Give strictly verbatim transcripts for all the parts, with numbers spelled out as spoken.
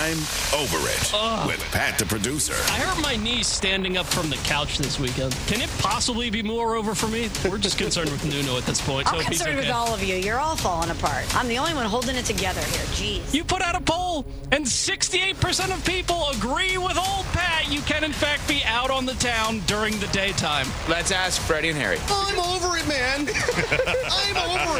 I'm Over It Ugh. with Pat the producer. I hurt my knee standing up from the couch this weekend. Can it possibly be more over for me? We're just concerned with Nuno at this point. I'm so he's concerned okay. with all of you. You're all falling apart. I'm the only one holding it together here. Jeez. You put out a poll, and sixty-eight percent of people agree with old Pat. You can, in fact, be out on the town during the daytime. Let's ask Freddie and Harry. I'm over it, man. I'm over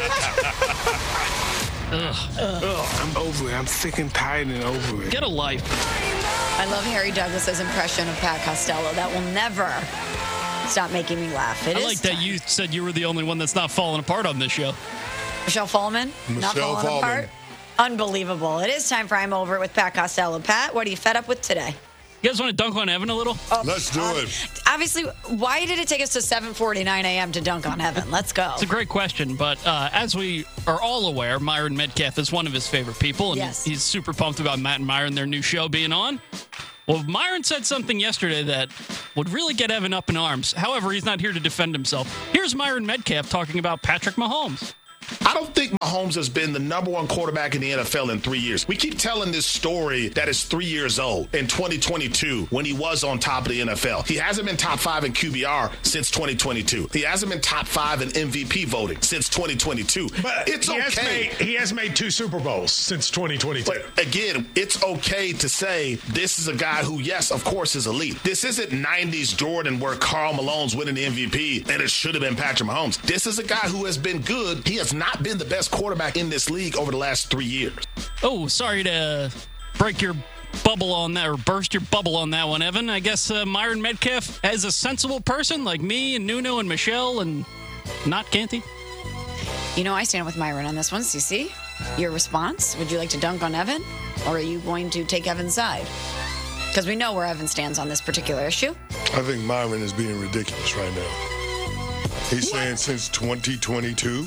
it. Ugh. Ugh, I'm over it. I'm sick and tired and over it. Get a life. I love Harry Douglas's impression of Pat Costello. That will never stop making me laugh. It I is like that time. you said you were the only one that's not falling apart on this show. Michelle Fallman, not Michelle falling Fallman. apart. Unbelievable. It is time for I'm Over It with Pat Costello. Pat, what are you fed up with today? You guys want to dunk on Evan a little? Oh, Let's do um, it. Obviously, why did it take us to seven forty-nine a.m. to dunk on Evan? Let's go. It's a great question, but uh, as we are all aware, Myron Metcalf is one of his favorite people, and Yes. he's super pumped about Matt and Myron, their new show being on. Well, Myron said something yesterday that would really get Evan up in arms. However, he's not here to defend himself. Here's Myron Metcalf talking about Patrick Mahomes. I don't think Mahomes has been the number one quarterback in the N F L in three years. We keep telling this story that is three years old in twenty twenty-two when he was on top of the N F L. He hasn't been top five in Q B R since twenty twenty-two. He hasn't been top five in M V P voting since twenty twenty-two. But it's he okay. Has made, he has made two Super Bowls since twenty twenty-two. But again, it's okay to say this is a guy who, yes, of course, is elite. This isn't nineties Jordan where Karl Malone's winning the M V P and it should have been Patrick Mahomes. This is a guy who has been good. He has not been the best quarterback in this league over the last three years. Oh, sorry to break your bubble on that, or burst your bubble on that one, Evan. I guess uh, Myron Metcalf, as a sensible person like me and Nuno and Michelle and not Canty. You know, I stand with Myron on this one. Cece, your response? Would you like to dunk on Evan? Or are you going to take Evan's side? Because we know where Evan stands on this particular issue. I think Myron is being ridiculous right now. He's saying since twenty twenty-two,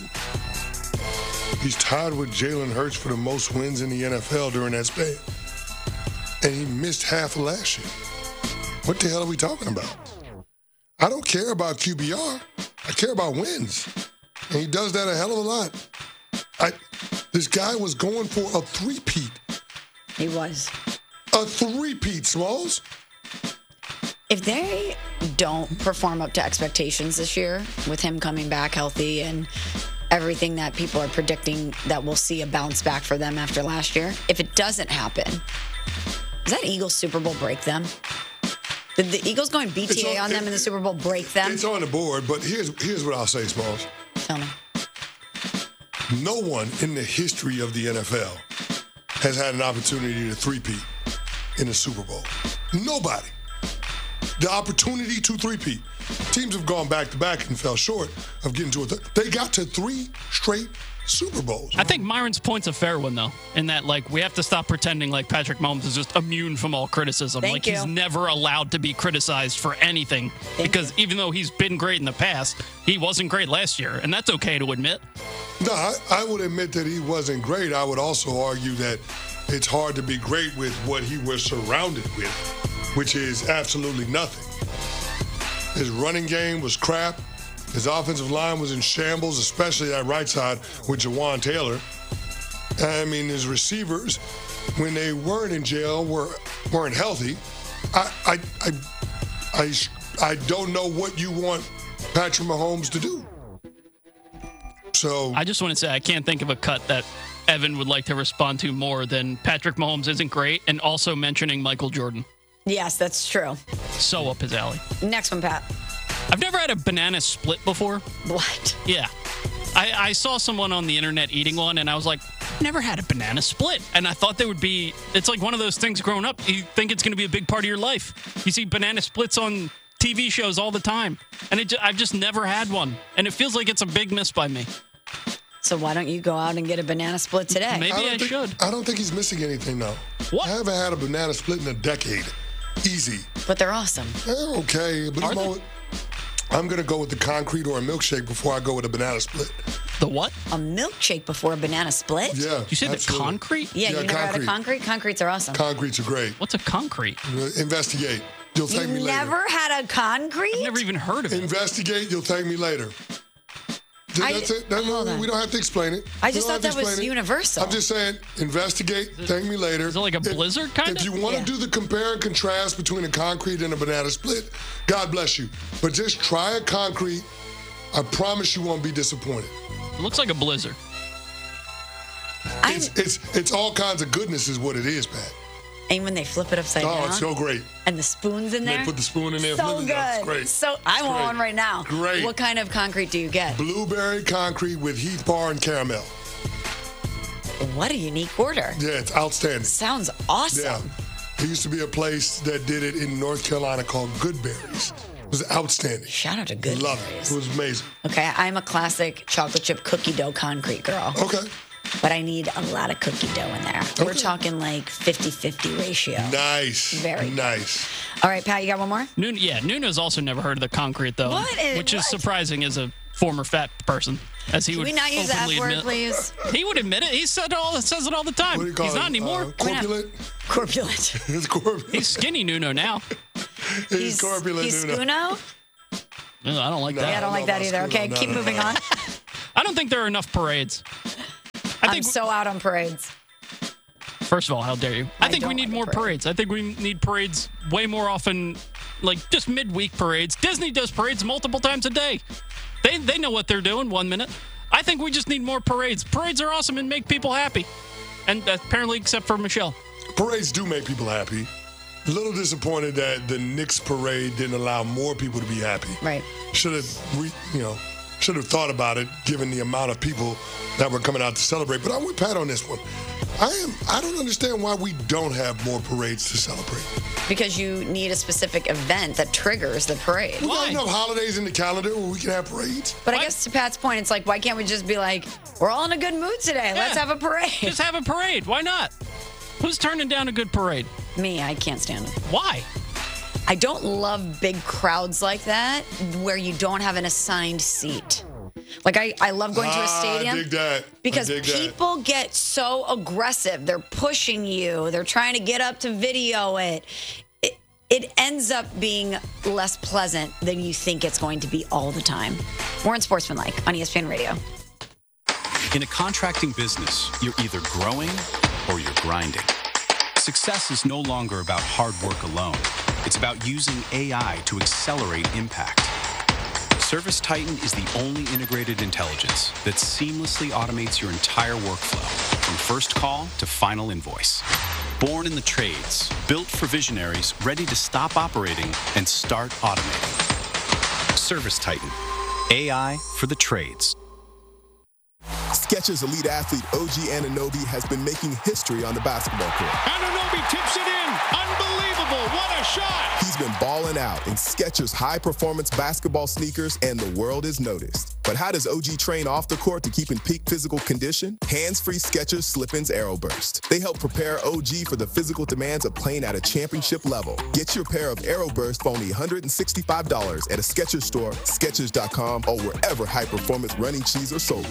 he's tied with Jalen Hurts for the most wins in the N F L during that span. And he missed half of last year. What the hell are we talking about? I don't care about Q B R. I care about wins. And he does that a hell of a lot. I, this guy was going for a three-peat. He was. A three-peat, Smalls. If they don't perform up to expectations this year, with him coming back healthy and everything that people are predicting that we'll see a bounce back for them after last year, if it doesn't happen, does that Eagles Super Bowl break them? Did the Eagles going B T A It's on- on them it- in the Super Bowl break them? It's on the board, but here's here's what I'll say, Smalls. Tell me. No one in the history of the N F L has had an opportunity to three-peat in the Super Bowl. Nobody. The opportunity to three-peat. Teams have gone back-to-back and fell short of getting to a th- They got to three straight Super Bowls. I think Myron's point's a fair one, though, in that, like, we have to stop pretending like Patrick Mahomes is just immune from all criticism. Thank like, you. he's never allowed to be criticized for anything. Thank because even though he's been great in the past, he wasn't great last year, and that's okay to admit. No, I, I would admit that he wasn't great. I would also argue that it's hard to be great with what he was surrounded with, which is absolutely nothing. His running game was crap. His offensive line was in shambles, especially that right side with Jawan Taylor. I mean, his receivers, when they weren't in jail, were, weren't healthy. I, I, I, I, I don't know what you want Patrick Mahomes to do. So I just want to say I can't think of a cut that Evan would like to respond to more than Patrick Mahomes isn't great, and also mentioning Michael Jordan. Yes, that's true. So up his alley. Next one, Pat. I've never had a banana split before. What? Yeah. I, I saw someone on the internet eating one, and I was like, never had a banana split. And I thought they would be, it's like one of those things growing up. You think it's going to be a big part of your life. You see banana splits on T V shows all the time. And it, I've just never had one. And it feels like it's a big miss by me. So why don't you go out and get a banana split today? Maybe I, don't think, should. I don't think he's missing anything, though. What? I haven't had a banana split in a decade. Easy. But they're awesome. They're okay. But Are you know they? what? I'm going to go with the concrete or a milkshake before I go with a banana split. The what? A milkshake before a banana split? Yeah. You said absolutely. the concrete? Yeah, Yeah, you never had a concrete. concrete? Concretes are awesome. Concretes are great. What's a concrete? Investigate. You'll thank me You've later. never had a concrete? I've never even heard of it. Investigate. You'll thank me later. I- That's it. That's hold no, on. we don't have to explain it. I We just don't thought have to that was explain it. universal. I'm just saying, investigate. Thank me later. Is it like a If- blizzard kind If of? you want to Yeah. do the compare and contrast between a concrete and a banana split, God bless you. But just try a concrete. I promise you won't be disappointed. It looks like a blizzard. I'm, It's it's it's all kinds of goodness is what it is, Pat. and when they flip it upside Oh, down. it's so great. And the spoon's in They there. put the spoon in there, So flip it good. down. It's great. So I It's want great. one right now. Great. What kind of concrete do you get? Blueberry concrete with heat bar and caramel. What a unique order. Yeah, it's outstanding. Sounds awesome. Yeah. There used to be a place that did it in North Carolina called Goodberries. It was outstanding. Shout out to Good Love it. Berries. It was amazing. Okay, I'm a classic chocolate chip cookie dough concrete girl, Okay. but I need a lot of cookie dough in there. We're Okay. talking like fifty-fifty ratio. Nice. Very good. nice. All right, Pat, you got one more? Nuno, yeah, Nuno's also never heard of the concrete, though. What is- which is what? surprising as a former fat person, as he Can would we not use the F openly word, admit. please? He would admit it. He said all says it all the time. What do you call He's it? not anymore. Uh, corpulent? Corpulent. It's corpulent. He's skinny Nuno now. He's, He's, corpulent. he's Nuno. Scuno? No, I don't like No. that. Yeah, I don't know like that about either. Scuno. Okay, No, keep no, moving no. on. I don't think there are enough parades. I I'm think, so out on parades. first of all, how dare you? I, I think we don't need like a more parade. parades. I think we need parades way more often, like just midweek parades. Disney does parades multiple times a day. They they know what they're doing one minute. I think we just need more parades. Parades are awesome and make people happy. And apparently, except for Michelle. Parades do make people happy. A little disappointed that the Knicks parade didn't allow more people to be happy. Right. Should have, re, you know, should have thought about it given the amount of people that were coming out to celebrate. But I'm with Pat on this one. I am. I don't understand why we don't have more parades to celebrate. Because you need a specific event that triggers the parade. We Why? got enough holidays in the calendar where we can have parades. But I Why- guess to Pat's point, it's like, why can't we just be like, we're all in a good mood today. Let's Yeah. have a parade. Just have a parade. Why not? Who's turning down a good parade? Me, I can't stand it. Why? I don't love big crowds like that where you don't have an assigned seat. Like, I, I love going to a Ah, stadium. I dig that. Because I dig that. people get so aggressive. They're pushing you. They're trying to get up to video it. it. It ends up being less pleasant than you think it's going to be all the time. More on Sportsmanlike on E S P N Radio. In a contracting business, you're either growing or you're grinding. Success is no longer about hard work alone. It's about using A I to accelerate impact. ServiceTitan is the only integrated intelligence that seamlessly automates your entire workflow, from first call to final invoice. Born in the trades, built for visionaries ready to stop operating and start automating. ServiceTitan, A I for the trades. Skechers elite athlete O G Anunoby has been making history on the basketball court. Anunoby tips it in. Unbelievable. What a shot. He's been balling out in Skechers high-performance basketball sneakers, and the world is noticed. But how does O G train off the court to keep in peak physical condition? Hands-free Skechers Slip-ins Aeroburst. They help prepare O G for the physical demands of playing at a championship level. Get your pair of Aeroburst for only one hundred sixty-five dollars at a Skechers store, Skechers dot com, or wherever high-performance running shoes are sold.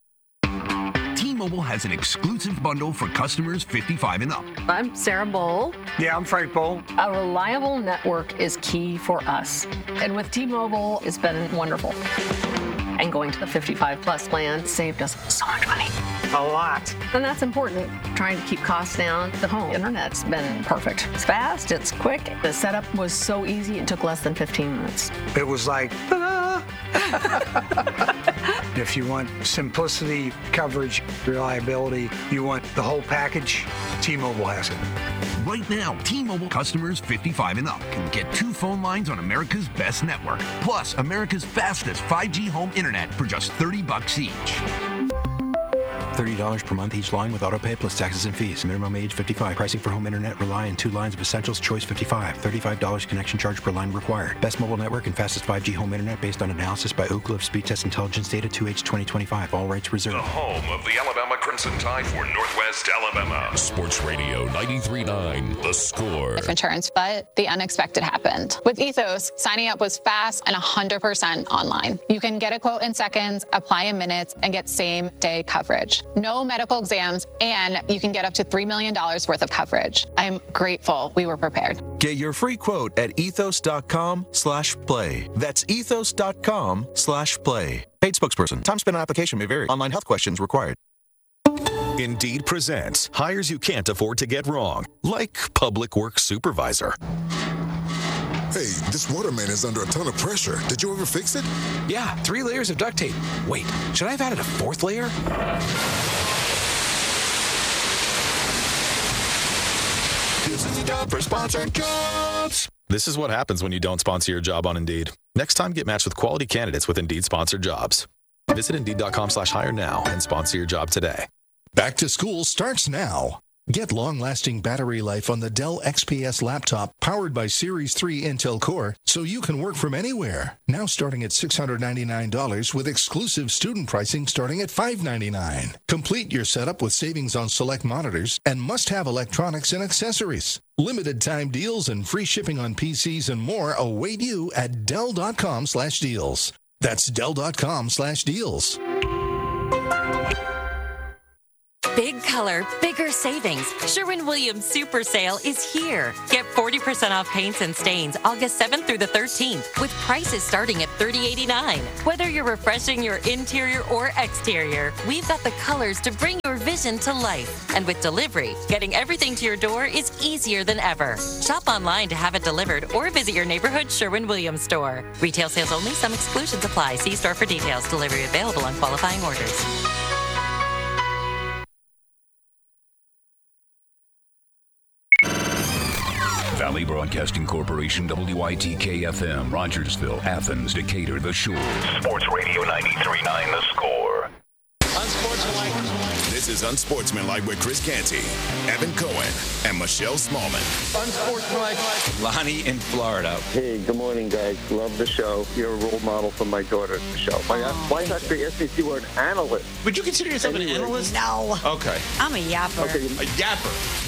T-Mobile has an exclusive bundle for customers fifty-five and up. I'm Sarah Bowl. Yeah, I'm Frank Bowl. A reliable network is key for us. And with T-Mobile, it's been wonderful. And going to the fifty-five plus plan saved us so much money. A lot. And that's important. Trying to keep costs down. The home internet's been perfect. It's fast, it's quick. The setup was so easy, it took less than fifteen minutes. It was like, ta-da! If you want simplicity, coverage, reliability, you want the whole package, T-Mobile has it. Right now, T-Mobile customers fifty-five and up can get two phone lines on America's best network, plus America's fastest five G home internet for just thirty bucks each. thirty dollars per month each line with autopay plus taxes and fees. Minimum age fifty-five. Pricing for home internet rely on two lines of essentials. Choice fifty-five. thirty-five dollars connection charge per line required. Best mobile network and fastest five G home internet based on analysis by Oak Cliff Speed Test Intelligence Data two H twenty twenty-five. All rights reserved. The home of the Alabama Crimson Tide for Northwest Alabama. Sports Radio ninety-three point nine, The Score. Insurance, but the unexpected happened. With Ethos, signing up was fast and one hundred percent online. You can get a quote in seconds, apply in minutes, and get same-day coverage. no medical exams, and you can get up to three million dollars worth of coverage. I'm grateful we were prepared. Get your free quote at ethos.com slash play. That's ethos.com slash play. Paid spokesperson. Time spent on application may vary. Online health questions required. Indeed presents hires you can't afford to get wrong, like public works supervisor. Hey, this waterman is under a ton of pressure. Did you ever fix it? Yeah, three layers of duct tape. Wait, should I have added a fourth layer? This is a job for sponsored jobs. This is what happens when you don't sponsor your job on Indeed. Next time, get matched with quality candidates with Indeed sponsored jobs. Visit Indeed.com slash hire now and sponsor your job today. Back to school starts now. Get long-lasting battery life on the Dell X P S laptop powered by Series three Intel Core so you can work from anywhere. Now starting at six hundred ninety-nine dollars with exclusive student pricing starting at five hundred ninety-nine dollars. Complete your setup with savings on select monitors and must-have electronics and accessories. Limited time deals and free shipping on P Cs and more await you at Dell.com slash deals. That's Dell.com slash deals. Big color, bigger savings. Sherwin-Williams Super Sale is here. Get forty percent off paints and stains August seventh through the thirteenth with prices starting at thirty eighty-nine. Whether you're refreshing your interior or exterior, we've got the colors to bring your vision to life. And with delivery, getting everything to your door is easier than ever. Shop online to have it delivered or visit your neighborhood Sherwin-Williams store. Retail sales only. Some exclusions apply. See store for details. Delivery available on qualifying orders. Valley Broadcasting Corporation, W I T K F M, Rogersville, Athens, Decatur, The Shore. Sports Radio ninety-three point nine The Score. Unsportsmanlike. This is Unsportsmanlike with Chris Canty, Evan Cohen, and Michelle Smallman. Unsportsmanlike. Lonnie in Florida. Hey, good morning, guys. Love the show. You're a role model for my daughter, Michelle. My oh, wife actually asked me if you were an analyst. Would you consider yourself anyway. an analyst? No. Okay. I'm a yapper. Okay. A yapper.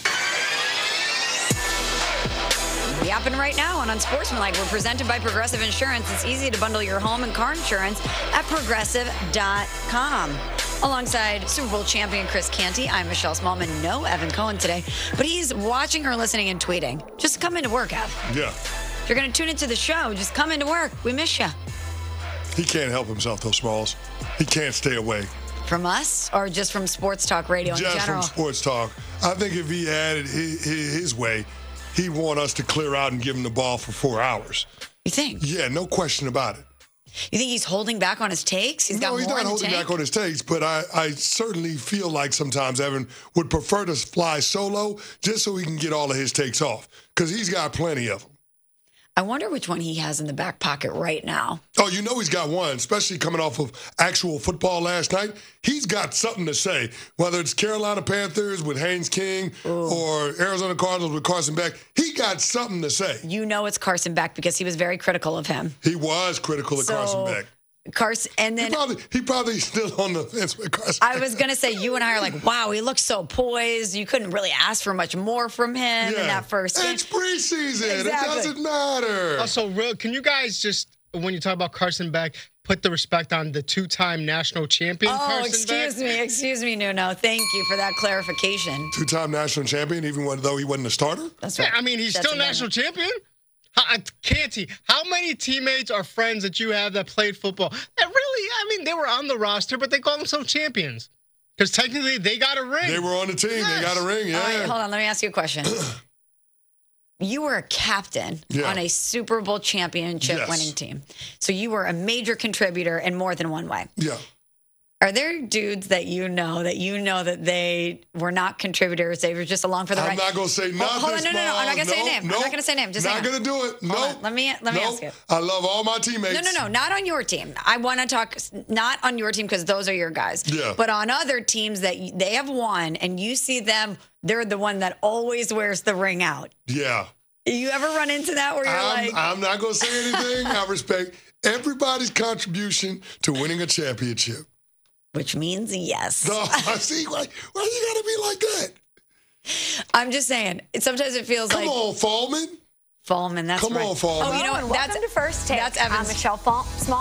Yapping right now on Unsportsmanlike. We're presented by Progressive Insurance. It's easy to bundle your home and car insurance at progressive dot com. Alongside Super Bowl champion Chris Canty, I'm Michelle Smallman. No Evan Cohen today, but he's watching or listening and tweeting. Just come into work, Ev. Yeah. If you're going to tune into the show, just come into work. We miss you. He can't help himself, though, Smalls. He can't stay away. From us or just from Sports Talk Radio in just general? Just from Sports Talk. I think if he had it his, his way, he want us to clear out and give him the ball for four hours. You think? Yeah, no question about it. You think he's holding back on his takes? He's no, got he's more not in the holding tank? back on his takes, but I, I certainly feel like sometimes Evan would prefer to fly solo just so he can get all of his takes off because he's got plenty of them. I wonder which one he has in the back pocket right now. Oh, you know he's got one, especially coming off of actual football last night. He's got something to say, whether it's Carolina Panthers with Haynes King Ooh. or Arizona Cardinals with Carson Beck. He got something to say. You know it's Carson Beck because he was very critical of him. He was critical of so, Carson Beck. Carson, and then he probably, he probably still on the fence with Carson. I was gonna say you and I are like, wow, he looks so poised. You couldn't really ask for much more from him yeah. in that first game. It's preseason. Exactly. It doesn't matter. Also, real, can you guys just, when you talk about Carson Beck, put the respect on the two-time national champion? Oh, Carson excuse Beck? me, excuse me, Nuno. Thank you for that clarification. Two-time national champion, even though he wasn't a starter. That's right. Yeah, I mean, he's That's still national champion. Canty, how many teammates or friends that you have that played football that really, I mean, they were on the roster, but they call themselves champions? Because technically they got a ring. They were on the team. Yes. They got a ring, yeah. All right, hold on. Let me ask you a question. You were a captain yeah. on a Super Bowl championship yes. winning team. So you were a major contributor in more than one way. Yeah. Are there dudes that you know that you know that they were not contributors? They were just along for the ride? I'm not going to say nothing. Hold, hold on, no, no, no. I'm not going to no, say a name. No, I'm not going to say a name. Just not going to do it. No. Nope. Let me let me nope. ask it. I love all my teammates. No, no, no. Not on your team. I want to talk not on your team because those are your guys. Yeah. But on other teams that they have won and you see them, they're the one that always wears the ring out. Yeah. You ever run into that where you're I'm, like... I'm not going to say anything. I respect everybody's contribution to winning a championship. Which means yes. No, see, why, why you got to be like that? I'm just saying. Sometimes it feels Come like... Come on, Fallman. Fallman, that's Come right. on, Fallman. Oh, you know what? Welcome That's to First Take. That's Evan's. I'm Michelle Fall- Smallman.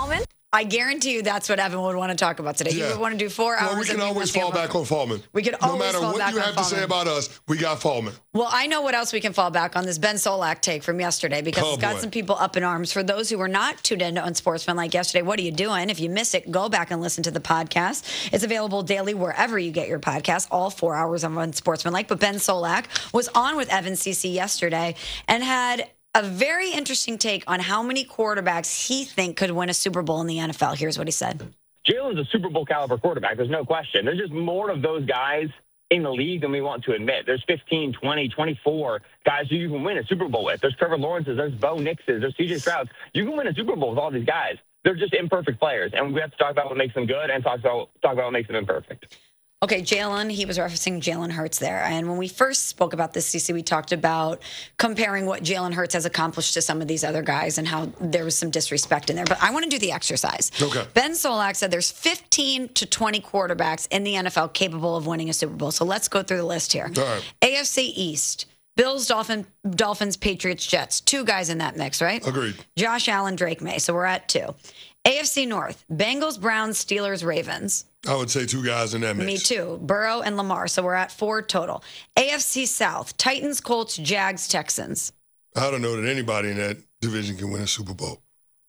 I guarantee you that's what Evan would want to talk about today. Yeah. He would want to do four well, hours. we can and always nothing fall about back on Fallman. We could always No matter fall what back you on have to say Fallman. about us, we got Fallman. Well, I know what else we can fall back on, this Ben Solak take from yesterday, because Oh, it's got boy. some people up in arms. For those who were not tuned into Unsportsmanlike yesterday, what are you doing? If you miss it, go back and listen to the podcast. It's available daily wherever you get your podcast, all four hours of Unsportsmanlike. But Ben Solak was on with Evan C C yesterday and had a very interesting take on how many quarterbacks he think could win a Super Bowl in the N F L. Here's what he said. Jalen's a Super Bowl caliber quarterback. There's no question. There's just more of those guys in the league than we want to admit. There's fifteen, twenty, twenty-four guys who you can win a Super Bowl with. There's Trevor Lawrence's, there's Bo Nix's, there's C J Stroud's. You can win a Super Bowl with all these guys. They're just imperfect players, and we have to talk about what makes them good and talk about talk about what makes them imperfect. Okay, Jalen, he was referencing Jalen Hurts there. And when we first spoke about this, C C, we talked about comparing what Jalen Hurts has accomplished to some of these other guys and how there was some disrespect in there. But I want to do the exercise. Okay. Ben Solak said there's fifteen to twenty quarterbacks in the N F L capable of winning a Super Bowl. So let's go through the list here. All right. A F C East, Bills, Dolphin, Dolphins, Patriots, Jets. Two guys in that mix, right? Agreed. Josh Allen, Drake May. So we're at two. A F C North, Bengals, Browns, Steelers, Ravens. I would say two guys in that mix. Me too. Burrow and Lamar. So we're at four total. A F C South, Titans, Colts, Jags, Texans. I don't know that anybody in that division can win a Super Bowl.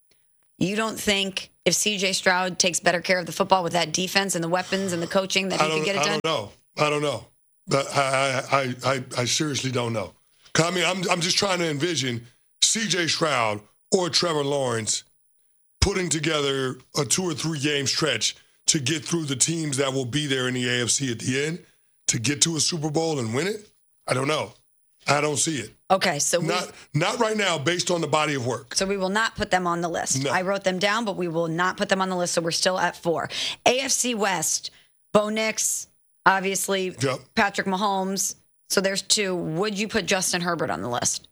You don't think if C J Stroud takes better care of the football with that defense and the weapons and the coaching that I he don't, could get it I done? don't know. I don't know. But I, I, I, I, I seriously don't know. 'Cause I mean, I'm, I'm just trying to envision C J Stroud or Trevor Lawrence putting together a two or three game stretch to get through the teams that will be there in the A F C at the end to get to a Super Bowl and win it. I don't know. I don't see it. Okay, so we, Not, not right now based on the body of work. so we will not put them on the list. No. I wrote them down, but we will not put them on the list. So we're still at four. A F C West, Bo Nix, obviously Yep. Patrick Mahomes. So there's two. Would you put Justin Herbert on the list?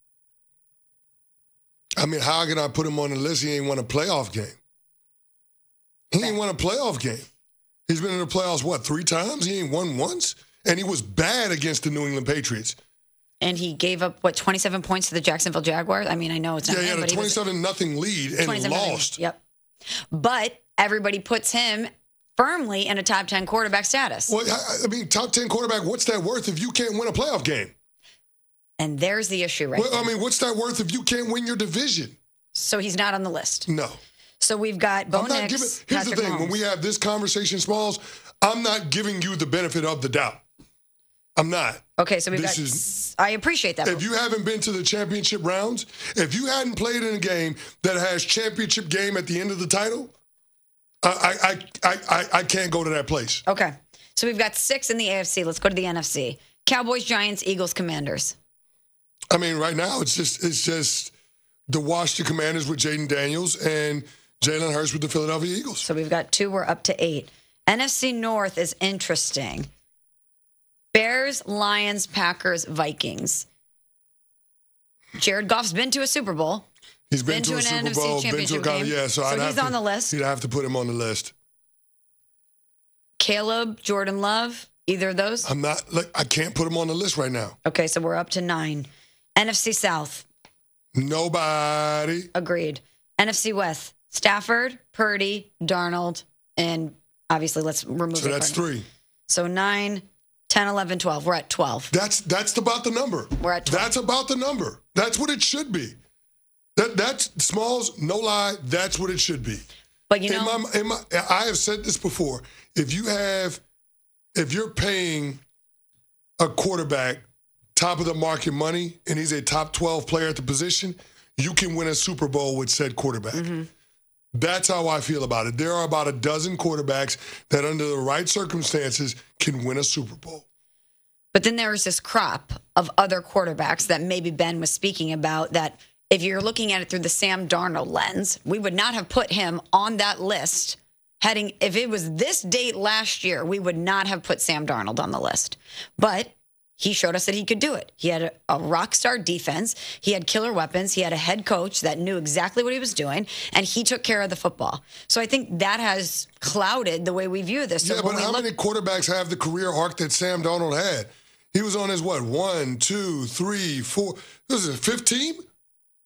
I mean, how can I put him on the list? He ain't won a playoff game. He ain't won a playoff game. He's been in the playoffs, what, three times? He ain't won once? And he was bad against the New England Patriots. And he gave up, what, twenty-seven points to the Jacksonville Jaguars? I mean, I know it's not Yeah, he him, had a but he was twenty-seven nothing lead and twenty-seven lost. Yep. But everybody puts him firmly in a top ten quarterback status. Well, I, I mean, top ten quarterback, what's that worth if you can't win a playoff game? And there's the issue right Well, there. I mean, what's that worth if you can't win your division? So he's not on the list. No. So we've got Bo I'm not Nix, giving, here's Patrick the thing. Mahomes. When we have this conversation, Smalls, I'm not giving you the benefit of the doubt. I'm not. Okay, so we've This got. is- I appreciate that. If you haven't been to the championship rounds, if you hadn't played in a game that has championship game at the end of the title, I I I I, I can't go to that place. Okay, so we've got six in the A F C. Let's go to the N F C. Cowboys, Giants, Eagles, Commanders. I mean, right now it's just it's just the Washington Commanders with Jaden Daniels and Jalen Hurts with the Philadelphia Eagles. So we've got two. We're up to eight. N F C North is interesting. Bears, Lions, Packers, Vikings. Jared Goff's been to a Super Bowl. He's been, Been to, to a an Super N F C Bowl, been to a championship kind of, game. yeah. So, So I'd he's have to, on the list. You'd have to put him on the list. Caleb, Jordan Love, either of those? I'm not like I can't put him on the list right now. Okay, so we're up to nine. N F C South, Nobody. agreed. N F C West, Stafford, Purdy, Darnold, and obviously let's remove So it. that's three. So nine, ten, eleven, twelve. We're at twelve. That's that's about the number. We're at twelve. That's about the number. That's what it should be. That that's Smalls, no lie, that's what it should be. But you In know, my, in my, I have said this before. If you have, if you're paying a quarterback top of the market money and he's a top twelve player at the position, you can win a Super Bowl with said quarterback. Mm-hmm. That's how I feel about it. There are about a dozen quarterbacks that, under the right circumstances, can win a Super Bowl. but then there was this crop of other quarterbacks that maybe Ben was speaking about that if you're looking at it through the Sam Darnold lens, we would not have put him on that list. Heading, if it was this date last year, we would not have put Sam Darnold on the list. But he showed us that he could do it. He had a, a rock star defense. He had killer weapons. He had a head coach that knew exactly what he was doing, and he took care of the football. So I think that has clouded the way we view this. So Yeah, when but we how look- many quarterbacks have the career arc that Sam Darnold had? He was on his, what, one, two, three, four, this is a fifth team?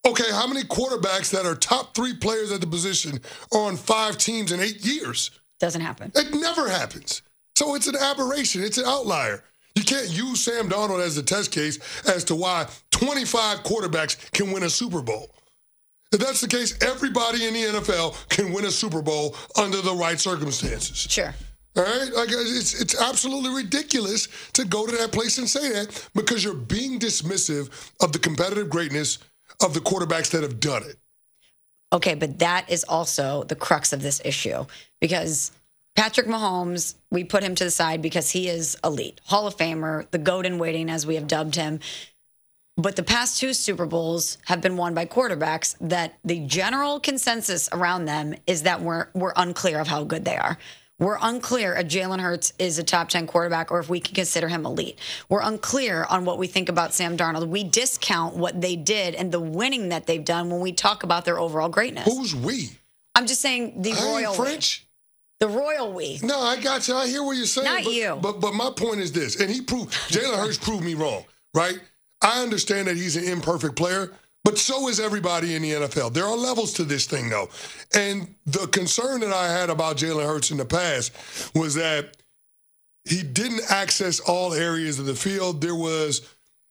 Okay, how many quarterbacks that are top three players at the position are on five teams in eight years? Doesn't happen. It never happens. So it's an aberration. It's an outlier. You can't use Sam Darnold as the test case as to why twenty-five quarterbacks can win a Super Bowl. If that's the case, everybody in the N F L can win a Super Bowl under the right circumstances. Sure. All right? Like it's it's absolutely ridiculous to go to that place and say that because you're being dismissive of the competitive greatness of the quarterbacks that have done it. Okay, but that is also the crux of this issue because Patrick Mahomes, we put him to the side because he is elite, Hall of Famer, the GOAT in waiting, as we have dubbed him. But the past two Super Bowls have been won by quarterbacks that the general consensus around them is that we're we're unclear of how good they are. We're unclear if Jalen Hurts is a top ten quarterback or if we can consider him elite. We're unclear on what we think about Sam Darnold. We discount what they did and the winning that they've done when we talk about their overall greatness. Who's we? I'm just saying the I royal ain't French. We. The royal we. No, I got you. I hear what you're saying. Not but, you. But but my point is this, and he proved Jalen Hurts proved me wrong, right? I understand that he's an imperfect player, but so is everybody in the N F L. There are levels to this thing, though. And the concern that I had about Jalen Hurts in the past was that he didn't access all areas of the field. There was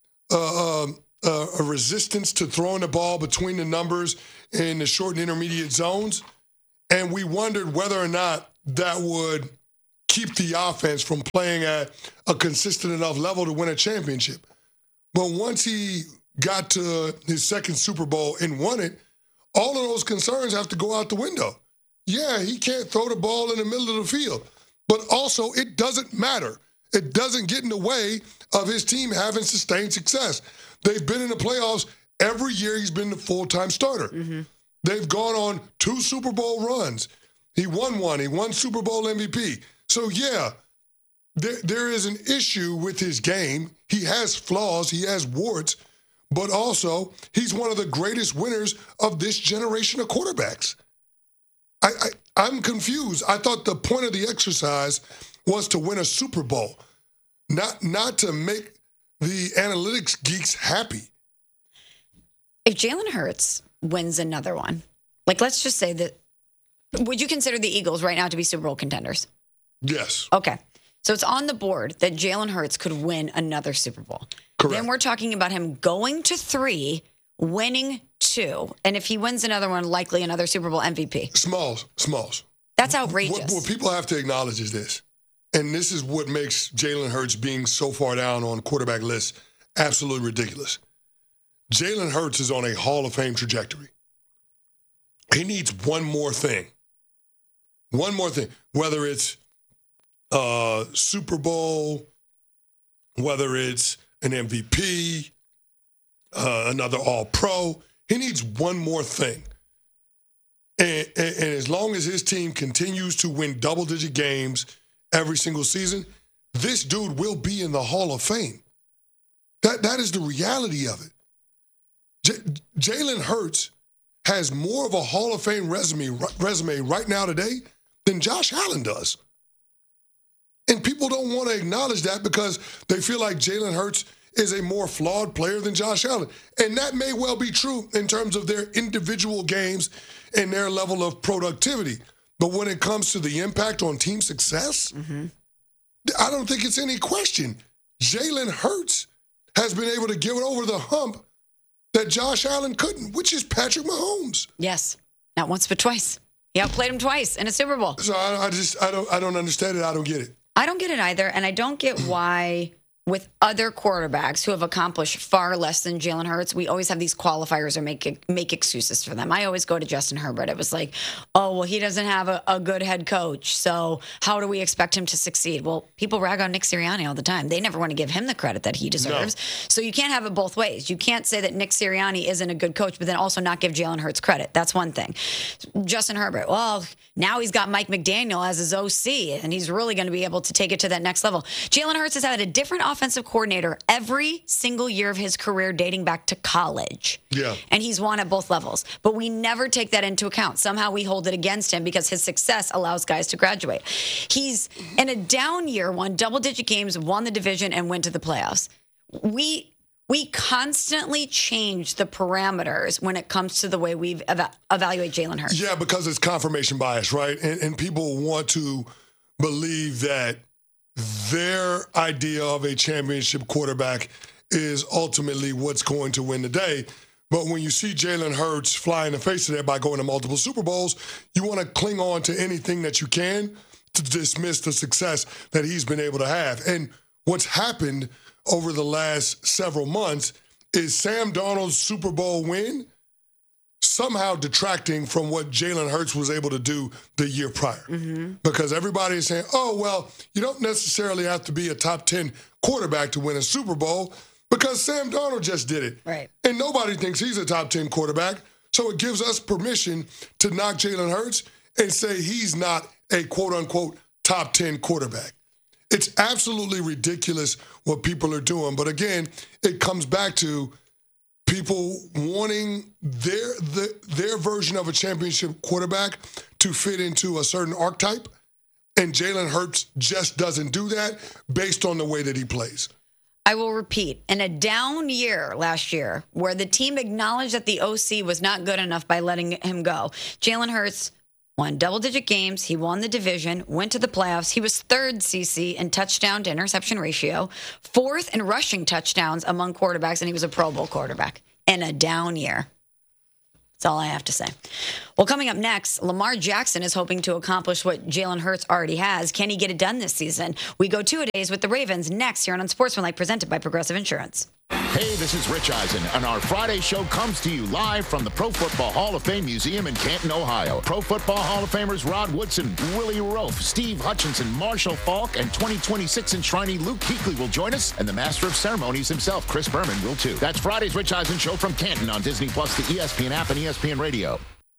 uh, um, uh, a resistance to throwing the ball between the numbers in the short and intermediate zones. And we wondered whether or not that would keep the offense from playing at a consistent enough level to win a championship. But once he got to his second Super Bowl and won it, all of those concerns have to go out the window. Yeah, he can't throw the ball in the middle of the field, but also it doesn't matter. It doesn't get in the way of his team having sustained success. They've been in the playoffs every year he's been the full-time starter. Mm-hmm. They've gone on two Super Bowl runs. He won one. He won Super Bowl M V P. So, yeah, there, there is an issue with his game. He has flaws. He has warts. But also, he's one of the greatest winners of this generation of quarterbacks. I, I, I'm confused. I thought the point of the exercise was to win a Super Bowl, not, not to make the analytics geeks happy. If Jalen Hurts wins another one, like let's just say that, would you consider the Eagles right now to be Super Bowl contenders? Yes. Okay. So it's on the board that Jalen Hurts could win another Super Bowl. Correct. Then we're talking about him going to three, winning two, and if he wins another one, likely another Super Bowl M V P. Smalls, Smalls. That's outrageous. What, what people have to acknowledge is this, and this is what makes Jalen Hurts being so far down on quarterback lists absolutely ridiculous. Jalen Hurts is on a Hall of Fame trajectory. He needs one more thing. One more thing, whether it's uh, Super Bowl, whether it's an M V P, uh, another All-Pro. He needs one more thing. And, and, and as long as his team continues to win double-digit games every single season, this dude will be in the Hall of Fame. That That is the reality of it. J- Jalen Hurts has more of a Hall of Fame resume, resume right now today than Josh Allen does. And people don't want to acknowledge that because they feel like Jalen Hurts is a more flawed player than Josh Allen. And that may well be true in terms of their individual games and their level of productivity. But when it comes to the impact on team success, mm-hmm. I don't think it's any question. Jalen Hurts has been able to give it over the hump that Josh Allen couldn't, which is Patrick Mahomes. Yes, not once but twice. He outplayed him twice in a Super Bowl. So I, I just I don't I don't understand it. I don't get it. I don't get it either, and I don't get why with other quarterbacks who have accomplished far less than Jalen Hurts, we always have these qualifiers or make make excuses for them. I always go to Justin Herbert. It was like, oh, well, he doesn't have a, a good head coach, so how do we expect him to succeed? Well, people rag on Nick Sirianni all the time. They never want to give him the credit that he deserves. No. So you can't have it both ways. You can't say that Nick Sirianni isn't a good coach, but then also not give Jalen Hurts credit. That's one thing. Justin Herbert, well, now he's got Mike McDaniel as his O C, and he's really going to be able to take it to that next level. Jalen Hurts has had a different offensive coordinator every single year of his career dating back to college. Yeah. And he's won at both levels. But we never take that into account. Somehow we hold it against him because his success allows guys to graduate. He's in a down year, won double-digit games, won the division, and went to the playoffs. We we constantly change the parameters when it comes to the way we eva- evaluate Jalen Hurts. Yeah, because it's confirmation bias, right? And, and people want to believe that their idea of a championship quarterback is ultimately what's going to win the day. But when you see Jalen Hurts fly in the face of that by going to multiple Super Bowls, you want to cling on to anything that you can to dismiss the success that he's been able to have. And what's happened over the last several months is Sam Darnold's Super Bowl win somehow detracting from what Jalen Hurts was able to do the year prior. Mm-hmm. Because everybody is saying, oh, well, you don't necessarily have to be a top ten quarterback to win a Super Bowl because Sam Darnold just did it. Right. And nobody thinks he's a top ten quarterback. So it gives us permission to knock Jalen Hurts and say he's not a quote-unquote top ten quarterback. It's absolutely ridiculous what people are doing. But again, it comes back to people wanting their the, their version of a championship quarterback to fit into a certain archetype. And Jalen Hurts just doesn't do that based on the way that he plays. I will repeat, in a down year last year where the team acknowledged that the O C was not good enough by letting him go, Jalen Hurts won double-digit games. He won the division, went to the playoffs. He was third, C C, in touchdown to interception ratio, fourth in rushing touchdowns among quarterbacks, and he was a Pro Bowl quarterback in a down year. That's all I have to say. Well, coming up next, Lamar Jackson is hoping to accomplish what Jalen Hurts already has. Can he get it done this season? We go two-a-days with the Ravens next here on Unsportsmanlike, presented by Progressive Insurance. Hey, this is Rich Eisen, and our Friday show comes to you live from the Pro Football Hall of Fame Museum in Canton, Ohio. Pro Football Hall of Famers Rod Woodson, Willie Rofe, Steve Hutchinson, Marshall Falk, and twenty twenty-six enshrinee Luke Kuechly will join us, and the Master of Ceremonies himself, Chris Berman, will too. That's Friday's Rich Eisen Show from Canton on Disney Plus, the E S P N app, and E S P N Radio.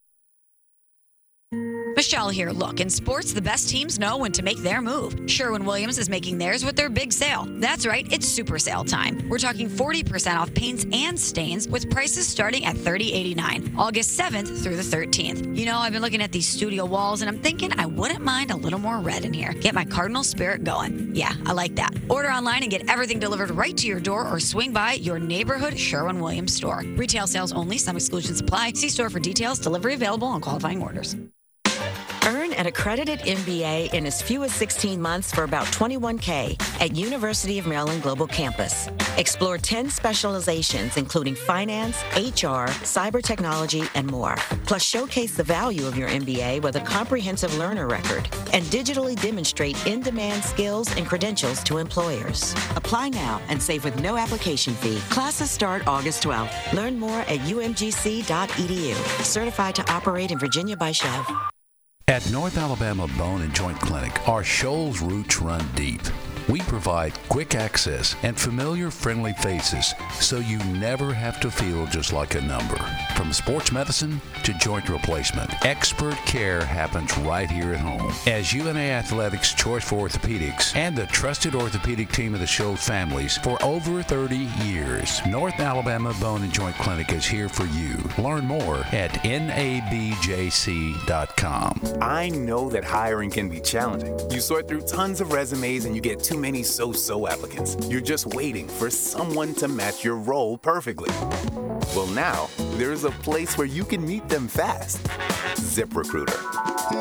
Michelle here. Look, in sports, the best teams know when to make their move. Sherwin-Williams is making theirs with their big sale. That's right, it's super sale time. We're talking forty percent off paints and stains with prices starting at thirty dollars and eighty-nine cents, August seventh through the thirteenth. You know, I've been looking at these studio walls, and I'm thinking I wouldn't mind a little more red in here. Get my Cardinal spirit going. Yeah, I like that. Order online and get everything delivered right to your door or swing by your neighborhood Sherwin-Williams store. Retail sales only. Some exclusions apply. See store for details. Delivery available on qualifying orders. Earn an accredited M B A in as few as sixteen months for about twenty-one thousand dollars at University of Maryland Global Campus. Explore ten specializations, including finance, H R, cyber technology, and more. Plus, showcase the value of your M B A with a comprehensive learner record and digitally demonstrate in-demand skills and credentials to employers. Apply now and save with no application fee. Classes start August twelfth. Learn more at u m g c dot e d u. Certified to operate in Virginia by Chev. At North Alabama Bone and Joint Clinic, our Shoals roots run deep. We provide quick access and familiar, friendly faces, so you never have to feel just like a number. From sports medicine to joint replacement, expert care happens right here at home. As U N A Athletics' choice for orthopedics and the trusted orthopedic team of the Shoals families for over thirty years, North Alabama Bone and Joint Clinic is here for you. Learn more at N A B J C dot com. I know that hiring can be challenging. You sort through tons of resumes and you get too many so-so applicants. You're just waiting for someone to match your role perfectly. Well, now, there's a place where you can meet them fast. ZipRecruiter.